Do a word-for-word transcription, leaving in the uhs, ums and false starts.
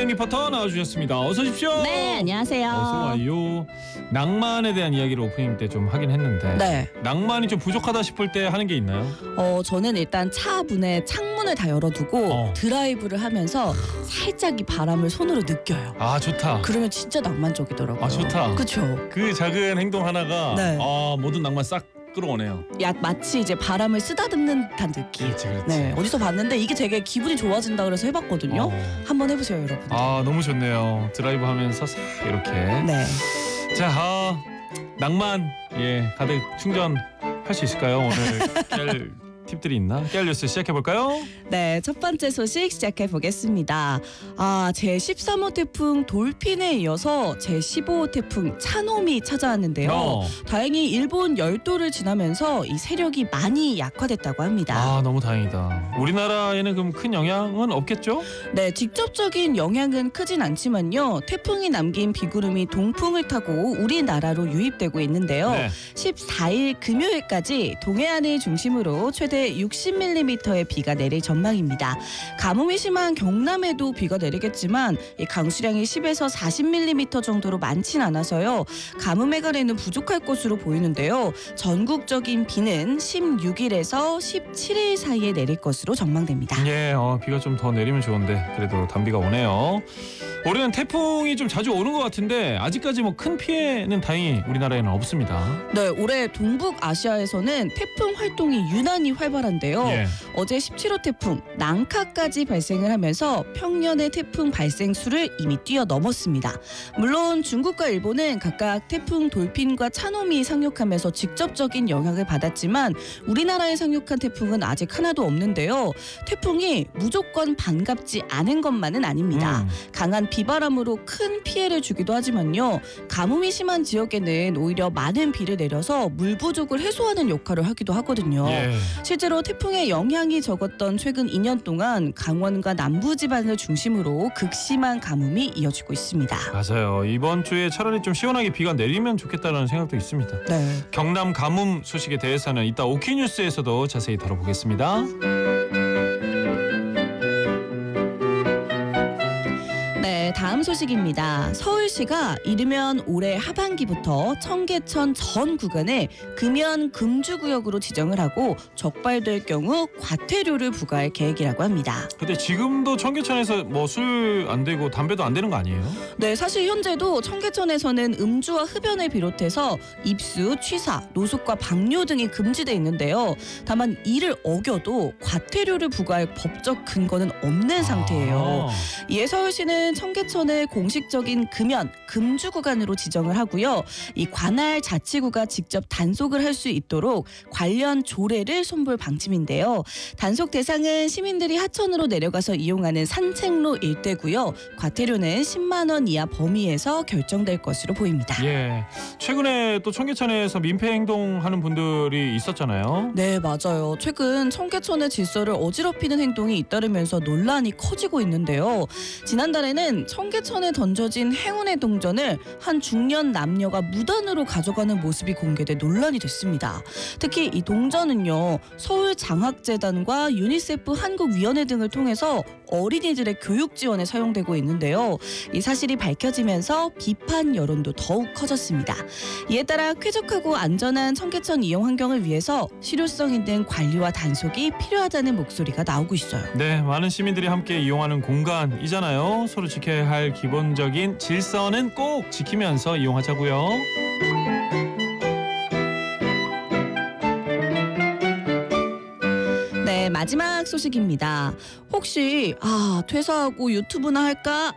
여행 리포터 나와주셨습니다. 어서 오십시오. 네, 안녕하세요. 어서 와요. 낭만에 대한 이야기를 오프닝 때 좀 하긴 했는데 네. 낭만이 좀 부족하다 싶을 때 하는 게 있나요? 어, 저는 일단 차 문에 창문을 다 열어두고 어. 드라이브를 하면서 살짝 이 바람을 손으로 느껴요. 아, 좋다. 그러면 진짜 낭만적이더라고요. 아, 좋다. 그렇죠. 그 작은 행동 하나가 네. 아, 모든 낭만 싹 끌어오네요. 약 마치 이제 바람을 쓰다듬는 듯한 느낌. 그렇지, 그렇지. 네, 어디서 봤는데 이게 되게 기분이 좋아진다 그래서 해봤거든요. 어. 한번 해보세요, 여러분. 아, 너무 좋네요. 드라이브 하면서 싹 이렇게. 네. 자, 아, 낭만 예 가득 충전할 수 있을까요? 오늘 깨알 팁들이 있나? 깨알 뉴스 시작해볼까요? 네, 첫 번째 소식 시작해 보겠습니다. 아, 제십삼 호 태풍 돌핀에 이어서 제십오 호 태풍 차놈이 찾아왔는데요. 어. 다행히 일본 열도를 지나면서 이 세력이 많이 약화됐다고 합니다. 아, 너무 다행이다. 우리나라에는 그럼 큰 영향은 없겠죠? 네, 직접적인 영향은 크진 않지만요. 태풍이 남긴 비구름이 동풍을 타고 우리나라로 유입되고 있는데요. 네. 십사 일 금요일까지 동해안을 중심으로 최대 육십 밀리미터의 비가 내릴 전망입니다. 가뭄이 심한 경남에도 비가 내리겠지만 이 강수량이 십에서 사십 밀리미터 정도로 많진 않아서요. 가뭄의 가래는 부족할 것으로 보이는데요. 전국적인 비는 십육 일에서 십칠 일 사이에 내릴 것으로 전망됩니다. 예, 어, 비가 좀 더 내리면 좋은데 그래도 단비가 오네요. 올해는 태풍이 좀 자주 오는 것 같은데 아직까지 뭐 큰 피해는 다행히 우리나라에는 없습니다. 네, 올해 동북아시아에서는 태풍 활동이 유난히 활발한데요. 예. 어제 십칠 호 태풍 낭카까지 발생을 하면서 평년의 태풍 발생 수를 이미 뛰어넘었습니다. 물론 중국과 일본은 각각 태풍 돌핀과 차놈이 상륙하면서 직접적인 영향을 받았지만 우리나라에 상륙한 태풍은 아직 하나도 없는데요. 태풍이 무조건 반갑지 않은 것만은 아닙니다. 음. 강한 비바람으로 큰 피해를 주기도 하지만요. 가뭄이 심한 지역에는 오히려 많은 비를 내려서 물 부족을 해소하는 역할을 하기도 하거든요. 예. 실제로 태풍의 영향이 적었던 최근 이 년 동안 강원과 남부지방을 중심으로 극심한 가뭄이 이어지고 있습니다. 맞아요. 이번 주에 차라리 좀 시원하게 비가 내리면 좋겠다는 생각도 있습니다. 네. 경남 가뭄 소식에 대해서는 이따 오키뉴스에서도 자세히 다뤄보겠습니다. 네, 다음 소식입니다. 서울시가 이르면 올해 하반기부터 청계천 전 구간을 금연 금주 구역으로 지정을 하고 적발될 경우 과태료를 부과할 계획이라고 합니다. 근데 지금도 청계천에서 뭐 술 안 되고 담배도 안 되는 거 아니에요? 네, 사실 현재도 청계천에서는 음주와 흡연을 비롯해서 입수, 취사, 노숙과 방뇨 등이 금지돼 있는데요. 다만 이를 어겨도 과태료를 부과할 법적 근거는 없는 상태예요. 아. 이에 서울시는 청계천을 공식적인 금연, 금주 구간으로 지정을 하고요. 이 관할 자치구가 직접 단속을 할 수 있도록 관련 조례를 손볼 방침인데요. 단속 대상은 시민들이 하천으로 내려가서 이용하는 산책로 일대고요. 과태료는 십만 원 이하 범위에서 결정될 것으로 보입니다. 예. 최근에 또 청계천에서 민폐 행동하는 분들이 있었잖아요. 네, 맞아요. 최근 청계천의 질서를 어지럽히는 행동이 잇따르면서 논란이 커지고 있는데요. 지난달에는 청계천에 던져진 행운의 동전을 한 중년 남녀가 무단으로 가져가는 모습이 공개돼 논란이 됐습니다. 특히 이 동전은요, 서울장학재단과 유니세프 한국위원회 등을 통해서 어린이들의 교육 지원에 사용되고 있는데요. 이 사실이 밝혀지면서 비판 여론도 더욱 커졌습니다. 이에 따라 쾌적하고 안전한 청계천 이용 환경을 위해서 실효성 있는 관리와 단속이 필요하다는 목소리가 나오고 있어요. 네, 많은 시민들이 함께 이용하는 공간이잖아요. 서로 지켜야 할 기본적인 질서는 꼭 지키면서 이용하자고요. 네, 마지막 소식입니다. 혹시 아 퇴사하고 유튜브나 할까